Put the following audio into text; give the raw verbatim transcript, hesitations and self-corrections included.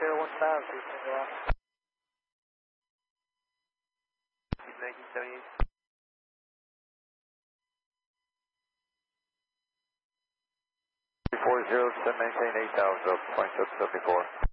zero one five, two single out. nineteen seventy-eight. four zero seven nine eight thousand, point seven seventy four.